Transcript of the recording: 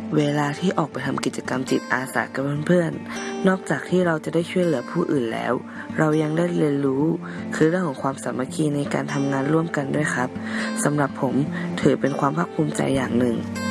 เวลาที่ออกไปทำกิจกรรมจิตอาสากับเพื่อนๆนอกจากที่เราจะได้ช่วยเหลือผู้อื่นแล้วเรายังได้เรียนรู้คือเรื่องของความสามัคคีในการทำงานร่วมกันด้วยครับสำหรับผมถือเป็นความภาคภูมิใจอย่างหนึ่ง